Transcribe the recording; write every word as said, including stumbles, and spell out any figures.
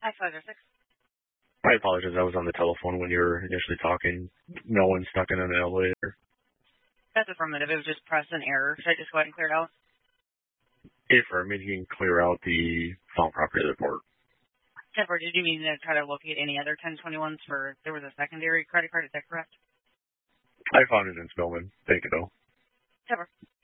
Hi, five oh six. I apologize. I was on the telephone when you were initially talking. No one stuck in an elevator. That's affirmative. It was just press and error. Should I just go ahead and clear it out? If for me, you can clear out the found property report. Or did you mean to try to locate any other ten twenty-ones for, there was a secondary credit card, is that correct? I found it in Spillman. Thank you, though. Never.